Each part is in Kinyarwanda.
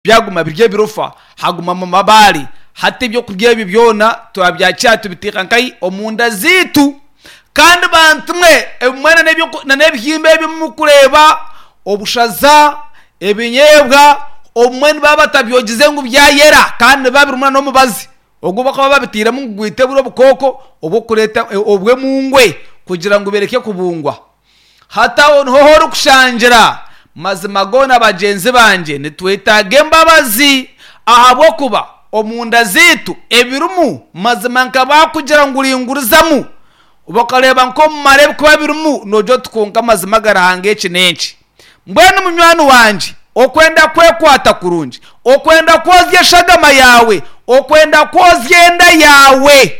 byaguma birye birufa haguma mu mabari hati byo kurya bibyona twabyakya tubiteka nkai omunda zitu kandi bantu mwe mwana nebyo na nebyimbe bimukureba obushaza ebinyebwa omwe baba tabyogize ngo byayera kandi babirumuna no mubazi ubwo bakaba babitira mu gwite buro bukoko obwo kureta obwe mungwe kugira ngo bereke kubungwa hata hohoro kushangira mazima gona bagenzi banje nitwetage mbabazi ahabo kuba omunda zitu ebirumu mazima nkaba kugira ngo uringurizamu ubakareba nko marebe kuba birumu nojo tukunga mazima garange kinenci mbwene munywani wanje okwenda kwekwata kurunji okwenda kozye shagama yawe okwenda kozye enda yawe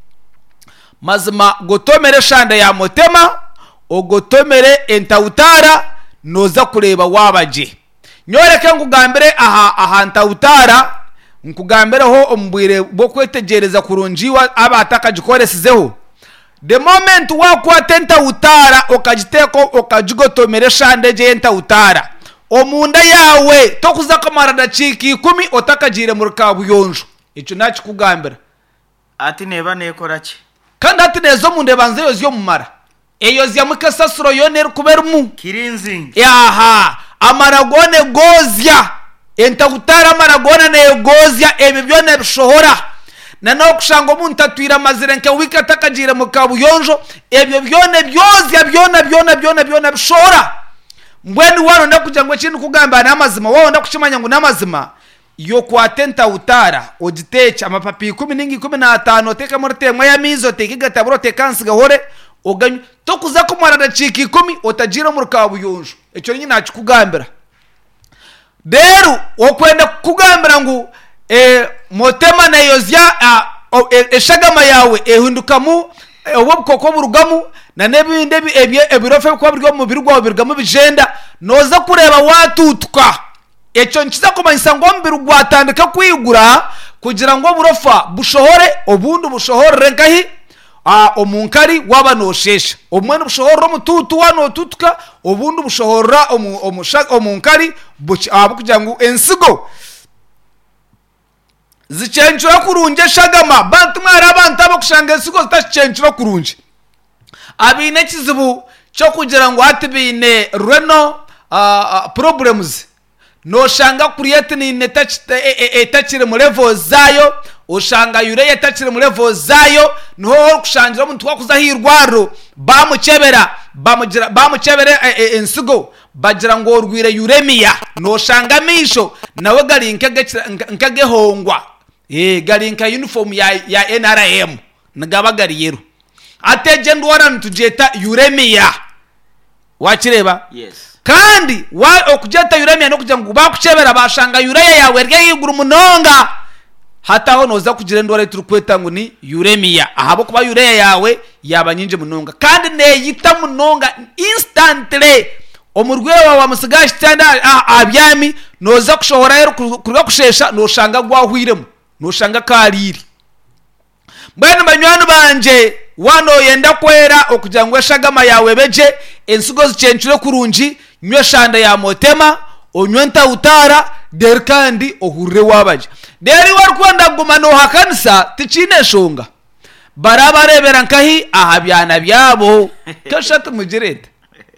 mazima gotomere shanda ya motema ogotomere entautara noza kureba wabaje nyoreke ngugambere aha entautara nkugambere ho ombwire bwo kwetegereza kurunjiwa abataka gikoresezeho the moment wakwata entautara okagiteko okajigotomere shande je entautara omunda yawe tokuza kamara daciki 10 otakagire mu rukabuyonjo ico naci kugambira ati neba nekoraki kandi ati nezo munde banze yozyo mumara eyo zya mukasasuro yoner kubermu kirinzi yaha amaragone gozya entautara amaragone ne gozya ebe byone bishohora nano kushanga omuntu atwira mazirenke wika takagire mu kabuyonjo ebyo byone byozya byona bishora mbweni wano ndakuja ngo kintu kugamba n'amazima wowe ndakuchimanya ngo n'amazima yo kwatenta utara ogitecha amapapi 10 ningi 15 teka murtemwe ya mizo tekigataburo tekansiga hore oganyu tokuza kumara daciki 10 otajira mu kabuyonjo eco nyine nakikugambira deru okwenda kugambira ngo motema na yozya eshagama yawe ehindukamu obukoko burugamu na nebinde ebirofe kwa birwa mu birwa birgamu bijenda noza kureba watutuka eco nkiza kumanyisa ngo mbirwa atandika kwigura kugira ngo burofa bushohore obundu bushohore nkahi omunkari wabanoshesha omwene bushohora mututu wano tutuka obundu bushohora omunkari kugira ngo ensigo zichenchura kurunje shagama bantu mwara abantu abakushanga ensigo zitachenchura kurunje abine kizibu cyo kugira ngo atibine reno problems no shanga create ni etachire mu level zayo ushanga yure etachire mu level zayo no kushangira umuntu wakuzahirwaro bamuchebere ensigo bagira ngo urwire yuremiya no shanga misho nawe gari nkage hongwa garinka uniform ya NRM ngabagari yero ateje ndwara ntujeta yuremiya wakireba yes kandi wa okujeta yuremiya no kugira ngo bakuchebera bashanga yureya yawe rye yigura munonga hataho noza kugira ndwara turukweta ngo ni yuremiya ahabo kuba yureya yawe yabanyinje munonga kandi neyita munonga instantly omurwewa wa musigashi tanda abyami noza kushohora yero kurwa kushesha no shanga gwahwiremo no shanga kariri mbene banywanu banje wano yenda kwera okugira ngo eshagama yawe beje ensigo zicenchure kurunji nywe shanda ya motema onywenta utara der kandi ohurre wabaje deri warkwanda guma no hakanisa ticine shonga barabarebera nkahi ahabyana byabo kashatu mugirete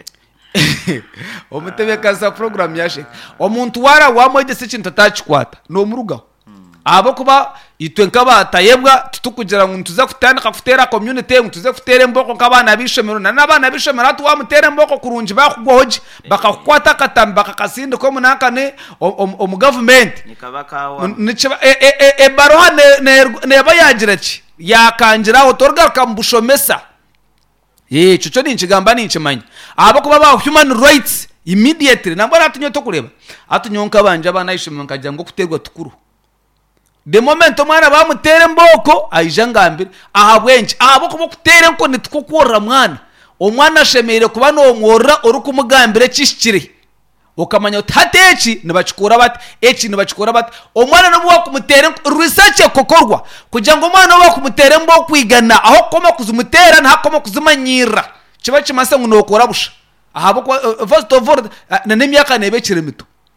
omutebeka za program yashe omuntu wara wamwegese kintu tachikwata no muruga abo kuba itwe nkabatayebwa tutukugira ngo tuze kutandika kutera community ngo tuze kutere mboko nkabana bishemero n'abana bishemero atu wamutere mboko kurunji bakugwoje bakakwata katambi bakakasinde ko munakane omu government nikabakawa baroha ne bayagira ki yakangira otorga kambushomesa chucho ni nchigamba ni nchimanya abo kuba ba human rights immediately nambara atunyo to kureba atunyonka banje abana ishimwe nkajya ngo kuterwa tukuru de momento mwana bamutere mboko ayijangambira ahabwenje abo kuba kutere nko nitukukorra mwana omwana shemere kuba no ngorra uri kumugambire kishikire ukamanya utateki nibachikura bati eki nibachikura bati omwana no bwo kumutere research kokorwa kugira ngo omwana wo kumutere mboko kwigana aho koma kuzumutera nta koma kuzumanyira kiba kimase ngo nokora busha ahabo first of all na nemyaka nebekire mito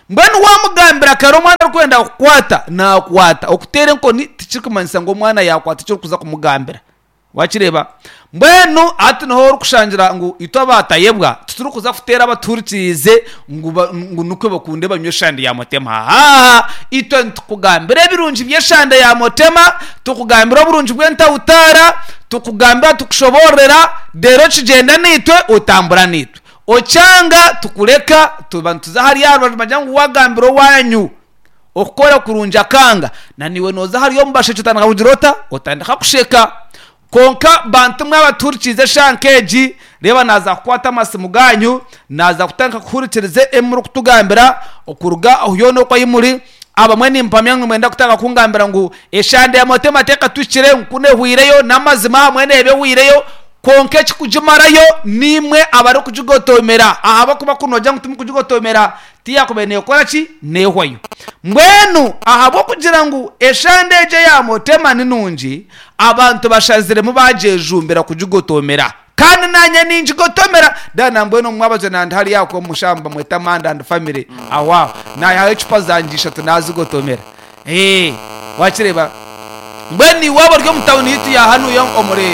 mbwenu wamugambira karo mwana rukwenda kukwata na kwata okutere nkoni tichikumanisa ngo mwana yakwata cyo kuza kumugambira wakireba mbwenu ati no rukushangira ngo itobatayebwa tuturu kuza futera abaturikize ngo nuko bakunde bamyoshande ya motema ito ntukugambira birunji byeshande ya motema tukugambira burunji bwenta utara tukugambira tukushoborera dero kigenda nitwe utambura nitwe ochanga tukuleka tubantuza hari yaro bajangu wagambiro wanyu okora kurunja kanga na niwe noza hari yo mbashe cyatanga bujirota utandika kusheka konka bantumwe abaturikize shankeji reba naza kwata amasimu ganyu naza kutanka kuhurikirize emuru kutugambira okuruga aho no kwa yimuri abamwe nimpamya mwenda kutanga kungambira ngo eshande ya motema teka tukire nkune hwireyo namazima hamwe nebe hwireyo konke kikujimarayo nimwe abari kujugotomera ahaba kuba kunoja ngutumi kujugotomera tiya kubene korachi nehwayo mbwenu ahabo kugira ngo eshandeje ya motema ninunji abantu bashazire mu bajejumbera kujugotomera kandi nanye ninjigotomera dana mbwenu mwabaje nandi hari yako mushamba mweta manda and family awa na ya echupa zanjisha tunazigotomera wakireba mbweni wabo ryo mutawuni yitu ya hanu yo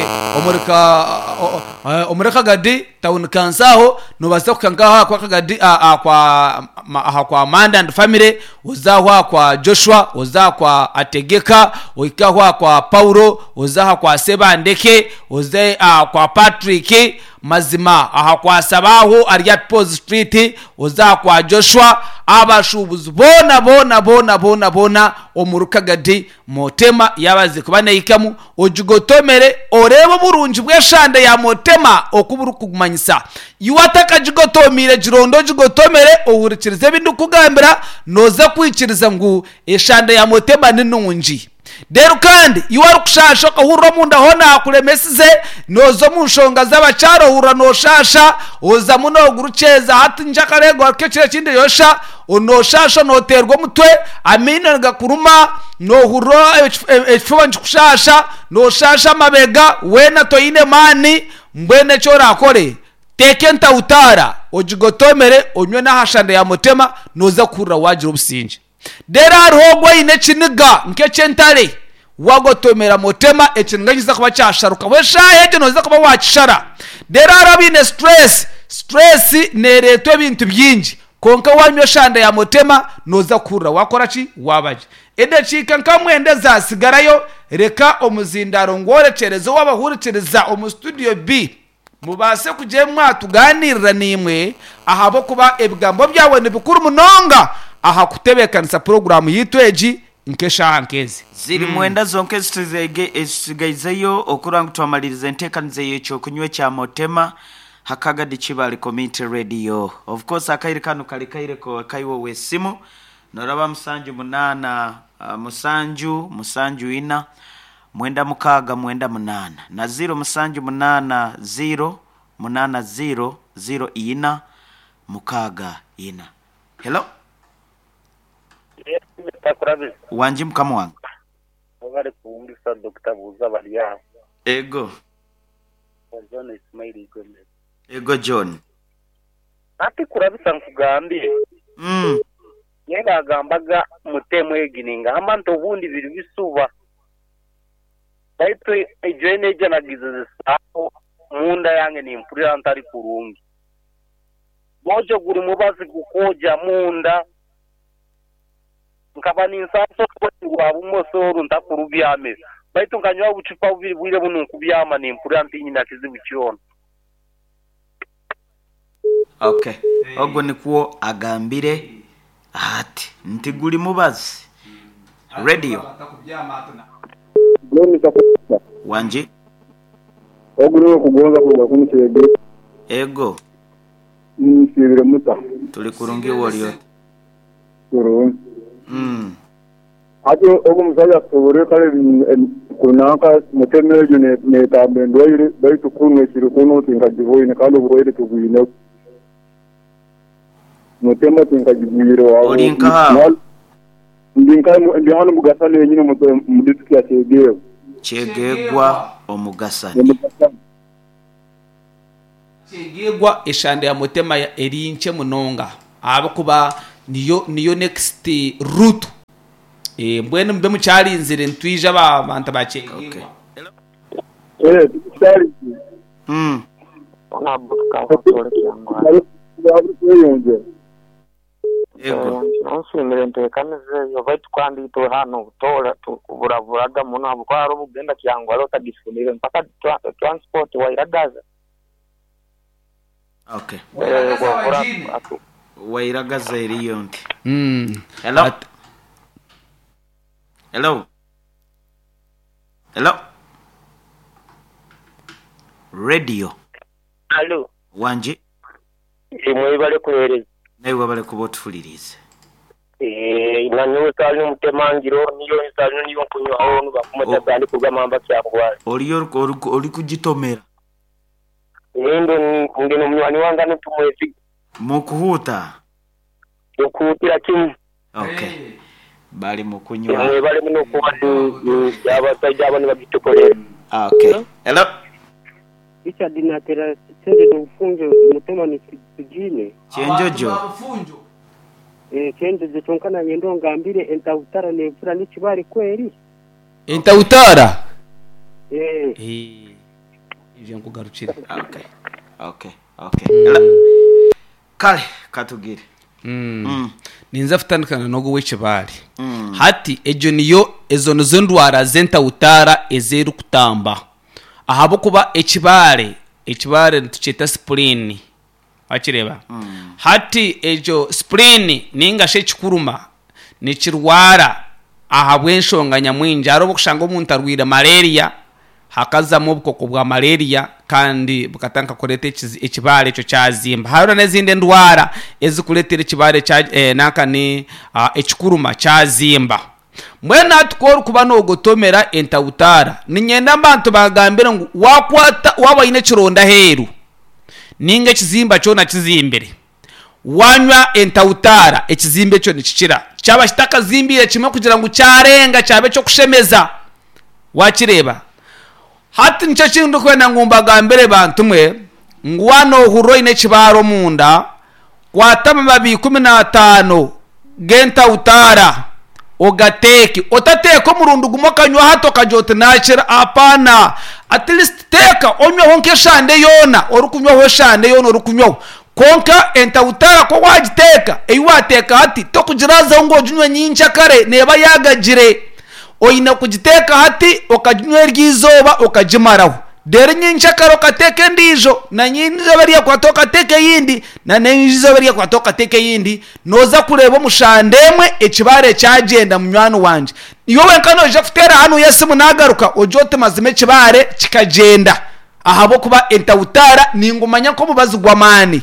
omureka gadi tawuni kansaho nubaza kukangaho kwa kagadi kwa Manda and family uzaho kwa Joshua uzaho kwa Ategeka uikaho kwa Paulo uzaho kwa Sebandeke uzaho kwa Patrick mazima aha kwa Sabaho ariya Pose Street uzaho kwa Joshua abashubuzi bona omuruka gadi motema yabaze kubana ikamu ojugotomere oreba burunji bweshande ya motema okuburu kugumanyisa yuwataka jugotomire jirondo jugotomere ohurikirize bindu kugambira noza kwikiriza ngo eshande ya motema ninunji deru kandi yuwaru kushasha kahurra munda hona akuremesize nozo munshonga z'abacaro hurra no shasha oza muno guruceza hati njakarego akecire kindi yosha onoshasha noterwa mutwe amina ngakuruma no hurro efuba nkushasha no shasha mabega wena toine mani mbwene chora akore tekenta utara ojigotomere onyo na hashande ya motema noza kurra wajira obusinje deraro hogwa ine chiniga nke chentare wagotomera motema ekingagiza kuba cyasharuka weshaye noza kuba wachishara deraro bine stress neretwe bintu byinji konka wanyo shanda ya motema noza kurra wakora ki wabaje edacika nkamwende zasigarayo reka omuzindaro ngorekerezo wabahurikiriza omu studio B mubase kuje mwatuganirira nimwe ahabo kuba ebigambo byawe nibikuru munonga aha kutebekanisa program yitweji nkesha hankezi ziri mwenda zonke zitugaizeyo okuranga twamaliriza entekanize yecho kunywe kya motema hakaga dichibali community radio of course akaire kanu kalikaire ko kaiwo wesimu noraba musanju munana musanju ina mwenda mukaga mwenda munana na 0 musanju munana 0 munana 0 ina mukaga ina. Hello wanji mkamu wangu wale kuungisa Dr. Buza Balia ego John Ismail Gomez ego John ati kurabisa nkugambye yenda agambaga mutemo egininga amanto bundi biri bisuba baito ejene jana gize saho munda yange ni impurira ntari kurungi mojo guri mubazi kukoja munda nkabani nsaso kwa umosoro ntakurubyame baito nganywa ubucupa bubiri bwire bunu kubyama ni impurira ntinyi nakizibu cyona. Okay ogwo nikuo agambire ati ntiguri mubazi radio wanji oguro kugonza kuba kumutege ego sibire muta tuli kurungi woriyo ati ogo musaya sobore kale kunaka mutemejo ne tabendo ire baitu kunwe kiri kuno tinga divoine kalo boire tugwine mutema tinga dibuire wa olinka ndihano mugasane nyine muditiki ya chegegwa omugasane chegegwa eshande ya mutema ya erinche munonga abo kuba niyo next route mbwene mbe mucyarinzire ntwije abantu bacenga cyari ntabwo twakora cyangwa nshimire ntekaneze yoba twandito hano utora tuburavuraga mu ntabwo ari ubugenda cyangwa rota difunire mpaka transport wairagaza okay wairagaza iriyo ndi hello radio allo wanje imwe bale kuhereza nawe bale kubotufulirize nanyo tali umutemangiro niyo tali niyo kunywa aho bakumata kandi kugamamba cyangwa oli kugitomera ndi nomwani wanga ntumwezi mukuhuta ukutira kimwe okay bali mukunywa bali muno kubadu yabatajja abantu bagitukolera okay hello icha dinatera sende n'ufunjo mutema ni kujine chenjojo chenjojo chonkana yendo ngambire entautara nevura n'ikibari kweri entautara ije nkugarukire okay kale katugire ninza futandikana no gwe hati ejo niyo ezo nizo ndwara zentautara ezeru kutamba ahabo kuba ekibare tucheta spleen akireba hati ejo spleen ninga she kikuruma ni kirwara ahabwe nshonganya mwinja aro bukushanga umuntu arwira malaria hakaza mu bukoko bwa malaria kandi bukatanka kurete ekibare cyo cyazimba haro nezinde ndwara ezikuletera ekibare cya nakane ekikuruma cyazimba mwena tukora kuba no gotomera entautara ninyenda abantu bagambira ngo wakwata wabayine kironda heru ninga kizimba cyo na kizimbere wanywa entautara ekizimbe cyo nikikira cyaba kitakazimbire kimwe kugira ngo cyarenga cyabe cyo kushemeza wakireba hati nicyo kintu kwenda ngumba gambere bantumwe ngwano huro ine kibaro munda kwatama babi 15 gentautara ogateki otateka murundu gumokanywa hato kajote nakira apana at least teka onywa honke shande yona orukunywa ho shande yona orukunywa konka entautara ko wagiteka eyuwateka hati to kugiraza ngo junywa nyincha kare neba yagagire oyina kugiteka hati okajunywa ryizoba okajimaraho dere nyincha kare okateke ndijo na nyinza bariya kwatoka teke yindi na nyinza bariya kwatoka teke yindi noza kureba mushandemwe ekibare cyagenda munywano wanje iyo wenkano je futera hano yesimu nagaruka ojote mazime kibare kikagenda ahabo kuba entautara ningumanya ko mubazugwa mani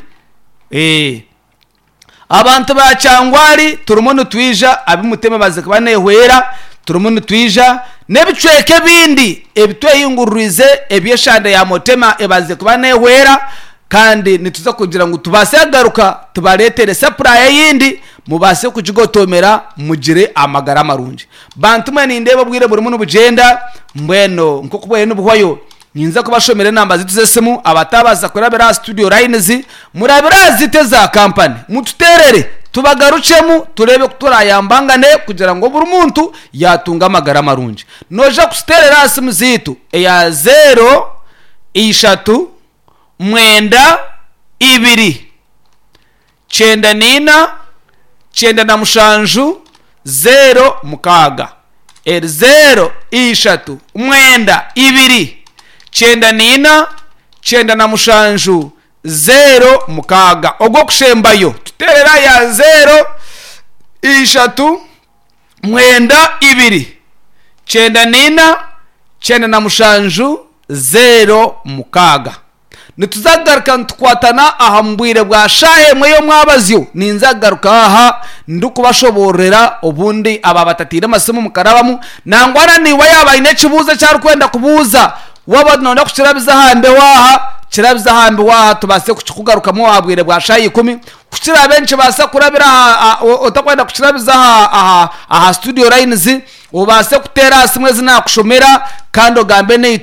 abantu ba cyangwari turumono twija abimuteme baze kubanehwera turumono twija nebicweke bindi ebitweyingururize ebyeshande ya motema ebaze kubanehwera kandi nituza kugira ngo tubase agaruka tubaretere supply yindi mubase kujigotomera mugire amagara marunji bantu mwe nindeba bwire buri muntu bugenda mbweno nko kubwene buhwayo ninza kubashomere namba zituzesemu abatabaza kurabera studio lines murabera ziteza company mututerere tubagarucemu turebe kuturayambangane kugira ngo buri muntu yatunga amagara marunji noja kusterera simu zitu ya 0 3 mwenda 2 chenda nina chenda na mushanju 0 mukaga 0 3 mwenda 2 chenda nina chenda na mushanju 0 mukaga ogwo kushembayo tuterera ya 0 3 mwenda 2 chenda nina chenda na mushanju 0 mukaga nituzagaruka ntukwatana aha mbwire bwa shahe mweyo mwabazyo ninzagaruka aha ndukubashoborera ubundi aba batatira amasomo mukarabamu nangwana niwe yabayine kibuza cyari kwenda kubuza wabadonda kukirabiza hambe waha kirabiza hambe waha tubase kugaruka mu wabwire bwa shaye 10 kukira benshi basa kurabira utakwenda kukirabiza aha studio lines ubase kutera simwe zina kushomera kandi ogambe neitwe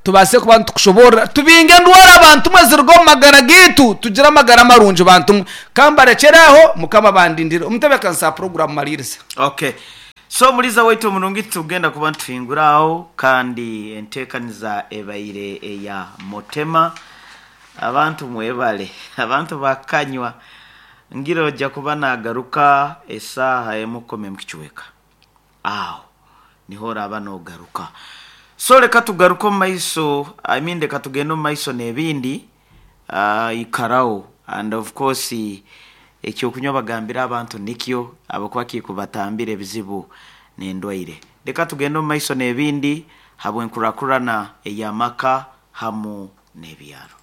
tubase kuba tukushobora tubinge ndwara abantu mazirgo magara gitu tugira magara marunje bantu kambare ceraho mukama bandindira umutebe kansa program maliriza. Okay, so muliza wetu munungi tugenda kuba twinguraho kandi entekaniza ebaire eya Motema abantu mwebale abantu bakanywa ngiro jya kuba nagaruka esaha emukome mkichweka niho raba no garuka. So reka tugaruko maiso reka tugendo maiso nebindi ikarao and of course ekyo kunywa bagambira abantu nikyo abakwa kikubatambire bizibu n'endwaire. Reka tugendo maiso nebindi habwe nkurakurana eyamaka hamu nebyaro.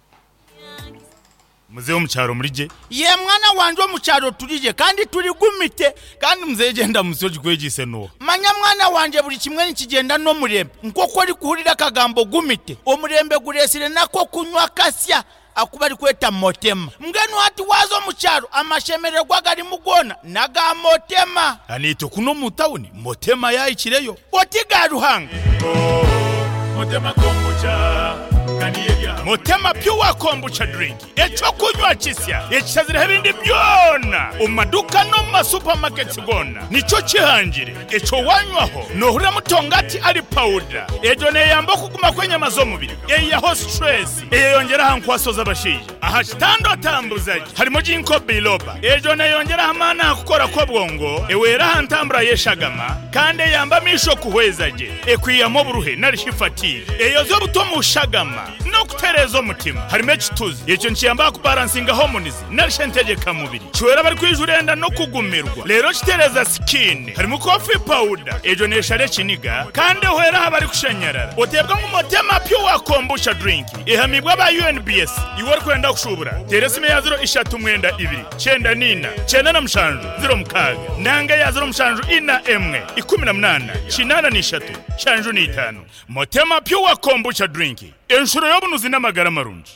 Muzeo mcharo murije ye mwana wanje mucharo turije kandi turi gumite kandi muzeye genda musoje kwegise no manya mwana wanje buri kimwe nikigenda no murembe nkoko ari kuhurira kagambo gumite omurembe guresire nako kunywa kasya akuba ari kweta Motema mgenu hati wazo mucharo amashemererwa gari mugona naga Motema anito kuno mutawuni Motema yayikireyo otiga ruhanga Motema kombucha Motema pure kombucha drink echo kunywa kisya ekizira ebindi byona umaduka no ma supermarkets gona nico kihangire echo wanywaho no hura mutongati ari powder ejo ne yamba kuguma kwenye mazo mubiri eyaho stress eyongera hankwasoza bashije aha kitando tambuzaje harimo jinko biloba ejo ne yongera amana akukora ko bwongo ewera hantambura yeshagama kandi yamba misho kuhwezaje ekwiyamo buruhe narishifatire eyozo butomu ushagama no kuterezo mutima harimo ekituzi icyo nkiyamba kubalansinga harmonies narishentegeka mubiri chwera bari kwijurenda no kugumirwa rero kitereza skin harimo coffee powder ejo neshare kiniga kandi hwera bari kushanyarara otebwa mu Motema pure kombucha drink ehamibwa ba UNBS iwari kwenda kushubura teresime ya 032 chenda nina chenda na mshanju 0 mukaga nanga ya 0 mshanju ina emwe 18 chinana ni 3 shanju ni 5 Motema pure kombucha drink enshuro yobunuzi n'amagara marunji.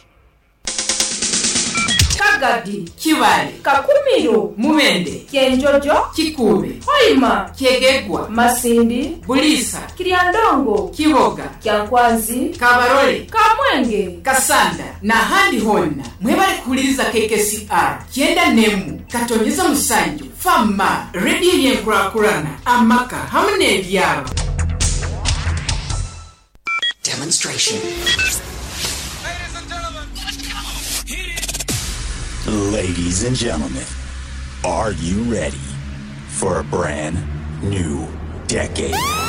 Kagadi, Kibale, Kakumiro, Mumende, Kenjojo, Kikube, Hoima, Kegegwa, Masindi, Bulisa, Kiriandongo, Kiboga, Kyankwanzi, Kabarole, Kamwenge, Kasanda, na handi hona. Mwebale kuliza KKCR, Kienda Nemu, Katonyeza Musanju, Fama, Radio Yenkurakurana, Amaka, hamne byaro. Demonstration. Ladies and gentlemen, are you ready for a brand new decade?